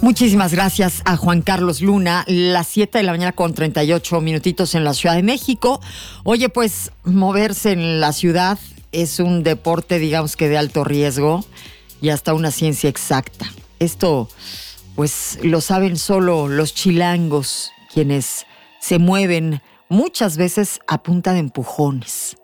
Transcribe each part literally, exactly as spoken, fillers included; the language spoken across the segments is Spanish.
Muchísimas gracias a Juan Carlos Luna. Las siete de la mañana con treinta y ocho minutitos en la Ciudad de México. Oye, pues moverse en la ciudad es un deporte, digamos que de alto riesgo y hasta una ciencia exacta. Esto, pues lo saben solo los chilangos, quienes se mueven muchas veces a punta de empujones.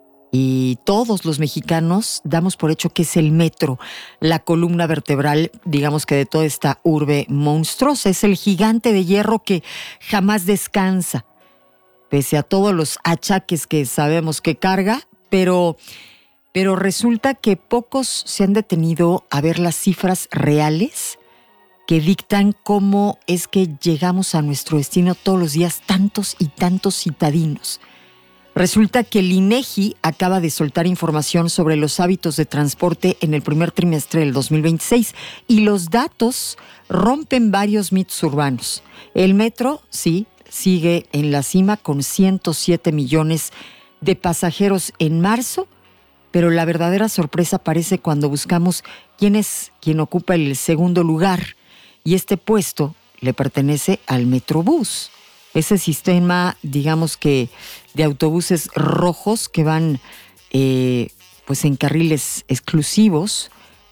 Y todos los mexicanos damos por hecho que es el metro, la columna vertebral, digamos que de toda esta urbe monstruosa. Es el gigante de hierro que jamás descansa, pese a todos los achaques que sabemos que carga, pero, pero resulta que pocos se han detenido a ver las cifras reales que dictan cómo es que llegamos a nuestro destino todos los días, tantos y tantos citadinos. Resulta que el INEGI acaba de soltar información sobre los hábitos de transporte en el primer trimestre del dos mil veintiséis y los datos rompen varios mitos urbanos. El metro, sí, sigue en la cima con ciento siete millones de pasajeros en marzo, pero la verdadera sorpresa aparece cuando buscamos quién es quien ocupa el segundo lugar, y este puesto le pertenece al Metrobús. Ese sistema, digamos que de autobuses rojos que van eh, pues en carriles exclusivos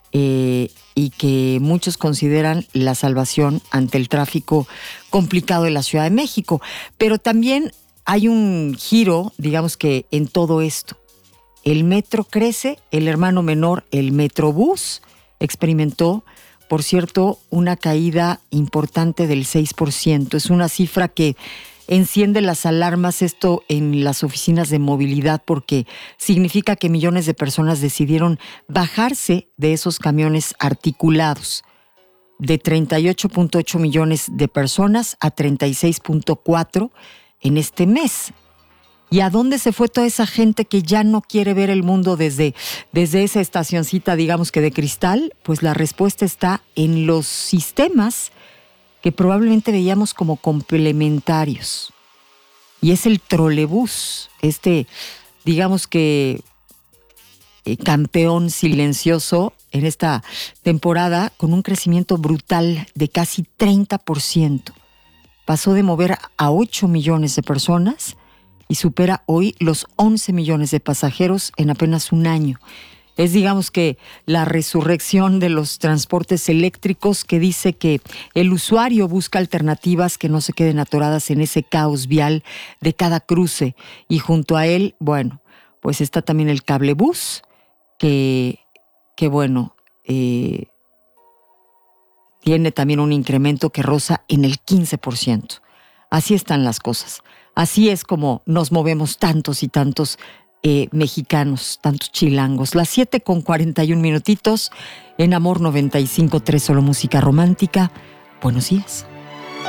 eh, y que muchos consideran la salvación ante el tráfico complicado de la Ciudad de México. Pero también hay un giro, digamos que en todo esto. El metro crece, el hermano menor, el Metrobús, experimentó, por cierto, una caída importante del seis por ciento. Es una cifra que enciende las alarmas, esto en las oficinas de movilidad, porque significa que millones de personas decidieron bajarse de esos camiones articulados. De treinta y ocho punto ocho millones de personas a treinta y seis punto cuatro en este mes. ¿Y a dónde se fue toda esa gente que ya no quiere ver el mundo desde, desde esa estacioncita, digamos que de cristal? Pues la respuesta está en los sistemas que probablemente veíamos como complementarios. Y es el trolebús, este, digamos que eh, campeón silencioso en esta temporada, con un crecimiento brutal de casi treinta por ciento. Pasó de mover a ocho millones de personas y supera hoy los once millones de pasajeros en apenas un año. Es, digamos que, la resurrección de los transportes eléctricos, que dice que el usuario busca alternativas que no se queden atoradas en ese caos vial de cada cruce. Y junto a él, bueno, pues está también el cablebús, que, que bueno, eh, tiene también un incremento que roza en el quince por ciento. Así están las cosas. Así es como nos movemos tantos y tantos eh, mexicanos, tantos chilangos. Las siete con cuarenta y un minutitos en Amor noventa y cinco punto tres, solo música romántica. Buenos días.